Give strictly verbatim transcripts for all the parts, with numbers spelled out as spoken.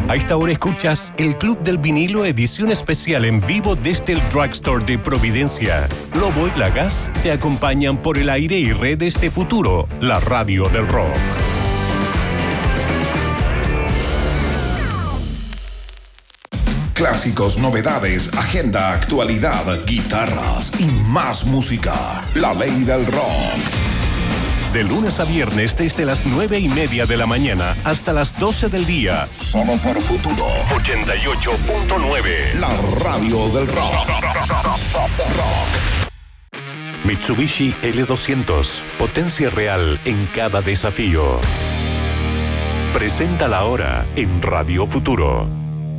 A esta hora escuchas el Club del Vinilo, edición especial en vivo desde el Drugstore de Providencia. Lobo y Lagas te acompañan por el aire y redes de Futuro, la radio del rock. Clásicos, novedades, agenda, actualidad, guitarras y más música. La ley del rock. De lunes a viernes desde las nueve y media de la mañana hasta las doce del día. Solo por Futuro. ochenta y ocho punto nueve. La radio del rock. Mitsubishi L doscientos. Potencia real en cada desafío. Presenta la hora en Radio Futuro.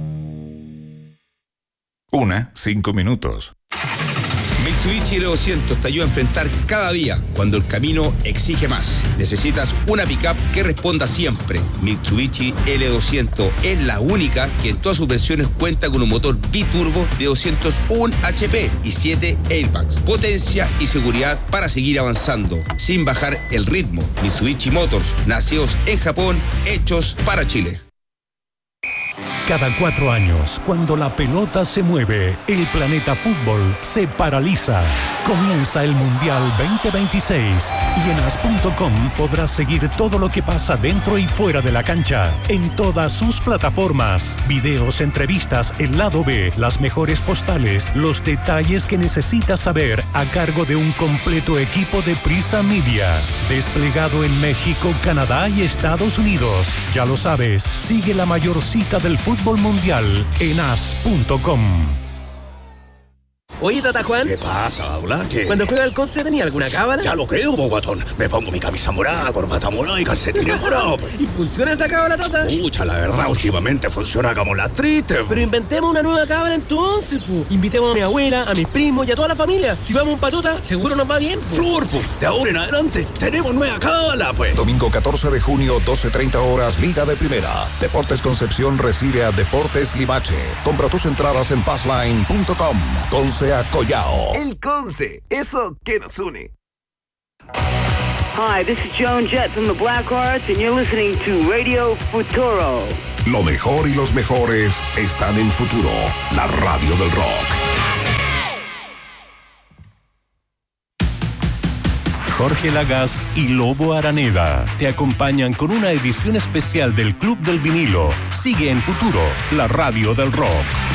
Una, cinco minutos. Mitsubishi L doscientos te ayuda a enfrentar cada día cuando el camino exige más. Necesitas una pickup que responda siempre. Mitsubishi L doscientos es la única que en todas sus versiones cuenta con un motor biturbo de doscientos uno H P y siete airbags. Potencia y seguridad para seguir avanzando sin bajar el ritmo. Mitsubishi Motors, nacidos en Japón, hechos para Chile. Cada cuatro años, cuando la pelota se mueve, el planeta fútbol se paraliza. Comienza el Mundial veinte veintiséis y en as punto com podrás seguir todo lo que pasa dentro y fuera de la cancha, en todas sus plataformas. Videos, entrevistas, el lado B, las mejores postales, los detalles que necesitas saber a cargo de un completo equipo de Prisa Media. Desplegado en México, Canadá y Estados Unidos. Ya lo sabes, sigue la mayor cita del fútbol mundial en as punto com. Oye, Tata Juan. ¿Qué pasa, Hola? ¿Qué? ¿Cuando juega al Conce tenía alguna cábala? Ya lo creo, bogatón. Me pongo mi camisa morada, corbata morada y calcetines morados. ¿Y funciona esa cábala, Tata? Pucha, la verdad, últimamente funciona como la triste. Pero inventemos una nueva cábala entonces, po. Invitemos a mi abuela, a mis primos y a toda la familia. Si vamos en patuta, seguro nos va bien, po. Flor, pues, de ahora en adelante tenemos nueva cábala, pues. Domingo catorce de junio, doce treinta horas, Liga de Primera. Deportes Concepción recibe a Deportes Limache. Compra tus entradas en passline punto com. Conce a Collao. El Conce, eso que nos une. Hi, this is Joan Jett from the Blackhearts, and you're listening to Radio Futuro. Lo mejor y los mejores están en Futuro, la radio del rock. Jorge Lagas y Lobo Araneda te acompañan con una edición especial del Club del Vinilo. Sigue en Futuro, la radio del rock.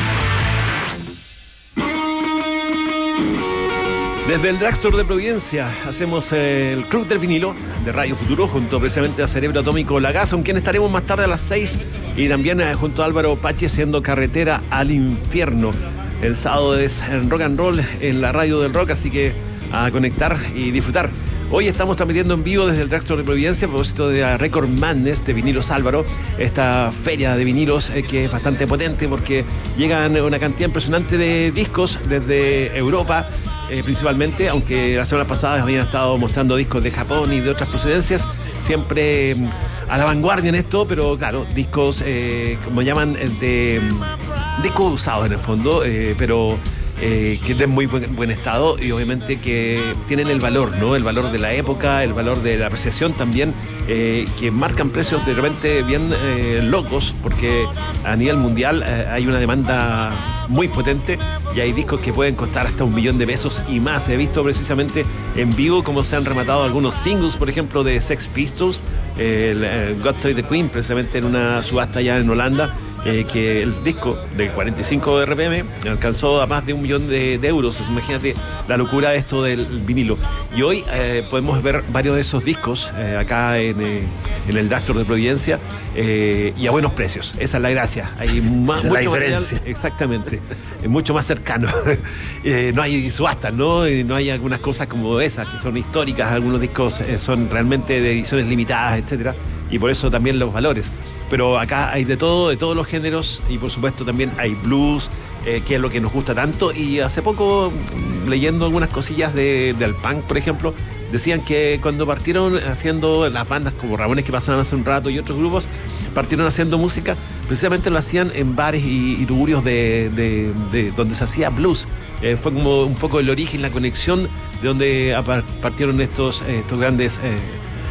Desde el Drugstore de Providencia hacemos el Club del Vinilo de Radio Futuro junto precisamente a Cerebro Atómico Lagas, con quien estaremos más tarde a las seis, y también eh, junto a Álvaro Pache haciendo Carretera al Infierno. El sábado es en Rock and Roll en la radio del rock, así que a conectar y disfrutar. Hoy estamos transmitiendo en vivo desde el Drugstore de Providencia a propósito de la Record Madness de Vinilos Álvaro, esta feria de vinilos eh, que es bastante potente porque llegan una cantidad impresionante de discos desde Europa, eh, principalmente, aunque la semana pasada habían estado mostrando discos de Japón y de otras procedencias, siempre eh, a la vanguardia en esto, pero claro, discos eh, como llaman de discos usados en el fondo, eh, pero Eh, que es de muy buen, buen estado y obviamente que tienen el valor, ¿no? El valor de la época, el valor de la apreciación también, eh, que marcan precios de repente bien eh, locos, porque a nivel mundial eh, hay una demanda muy potente y hay discos que pueden costar hasta un millón de pesos y más. He visto precisamente en vivo cómo se han rematado algunos singles, por ejemplo, de Sex Pistols, eh, el, el God Save the Queen, precisamente en una subasta allá en Holanda. Eh, que el disco de cuarenta y cinco R P M alcanzó a más de un millón de, de euros. Imagínate la locura de esto del vinilo. Y hoy eh, podemos ver varios de esos discos eh, acá en, eh, en el Drugstore de Providencia eh, y a buenos precios. Esa es la gracia. Hay más, Esa mucho es la diferencia. material, exactamente. Es mucho más cercano. eh, no hay subastas, ¿no? Y no hay algunas cosas como esas que son históricas. Algunos discos eh, son realmente de ediciones limitadas, etcétera. Y por eso también los valores. Pero acá hay de todo, de todos los géneros, y por supuesto también hay blues, eh, que es lo que nos gusta tanto. Y hace poco, leyendo algunas cosillas de, del punk, por ejemplo, decían que cuando partieron haciendo las bandas como Ramones, que pasaban hace un rato, y otros grupos, partieron haciendo música, precisamente lo hacían en bares y, y tugurios de, de, de donde se hacía blues. Eh, fue como un poco el origen, la conexión de donde partieron estos, estos grandes... Eh,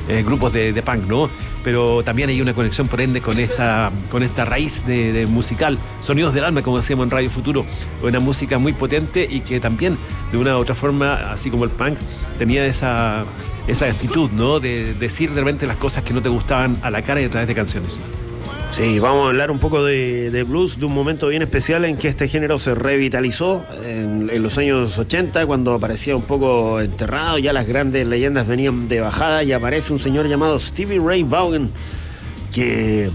eh, grupos de, de punk, ¿no? Pero también hay una conexión por ende con esta, con esta raíz de, de musical, Sonidos del Alma, como decíamos en Radio Futuro, una música muy potente y que también de una u otra forma, así como el punk, tenía esa, esa actitud, ¿no? De decir de repente las cosas que no te gustaban a la cara y a través de canciones. Sí, vamos a hablar un poco de, de blues, de un momento bien especial en que este género se revitalizó en, en los años ochenta, cuando aparecía un poco enterrado, ya las grandes leyendas venían de bajada y aparece un señor llamado Stevie Ray Vaughan que,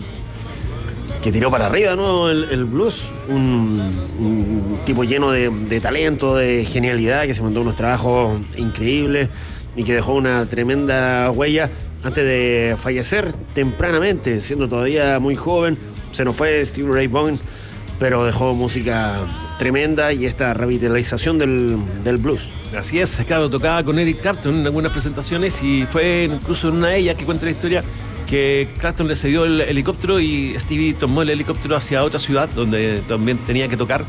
que tiró para arriba, ¿no? el, el blues, un, un tipo lleno de, de talento, de genialidad, que se mandó unos trabajos increíbles y que dejó una tremenda huella antes de fallecer tempranamente, siendo todavía muy joven. Se nos fue Stevie Ray Vaughan, pero dejó música tremenda y esta revitalización del, del blues. Así es, claro, tocaba con Eric Clapton en algunas presentaciones y fue incluso en una de ellas que cuenta la historia que Clapton le cedió el helicóptero y Stevie tomó el helicóptero hacia otra ciudad donde también tenía que tocar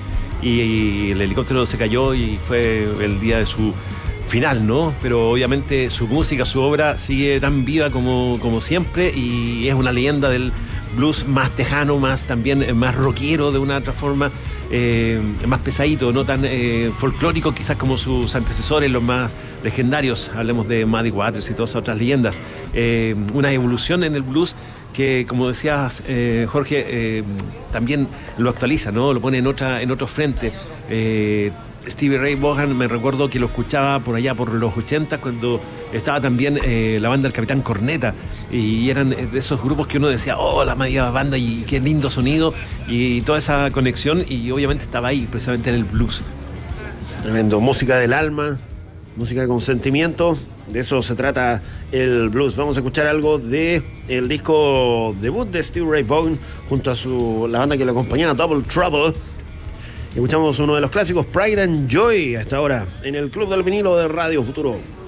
y el helicóptero se cayó y fue el día de su final, ¿no? Pero obviamente su música, su obra sigue tan viva como, como siempre y es una leyenda del blues más tejano, más también más rockero de una otra forma, eh, más pesadito, no tan eh, folclórico quizás como sus antecesores, los más legendarios. Hablemos de Muddy Waters y todas otras leyendas. Eh, una evolución en el blues que, como decías, eh, Jorge, eh, también lo actualiza, ¿no? Lo pone en otra, en otro frente. Eh, Stevie Ray Vaughan, me recuerdo que lo escuchaba por allá por los ochenta, cuando estaba también eh, la banda del Capitán Corneta, y eran de esos grupos que uno decía, oh, la media banda y qué lindo sonido, y toda esa conexión, y obviamente estaba ahí, precisamente en el blues. Tremendo, música del alma, música con sentimiento, de eso se trata el blues. Vamos a escuchar algo de el disco debut de Stevie Ray Vaughan junto a su, la banda que lo acompañaba, Double Trouble. Escuchamos uno de los clásicos, Pride and Joy, hasta ahora en el Club del Vinilo de Radio Futuro.